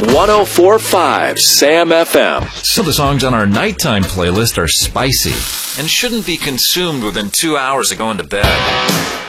104.5 Sam FM. Some of the songs on our nighttime playlist are spicy and shouldn't be consumed within 2 hours of going to bed.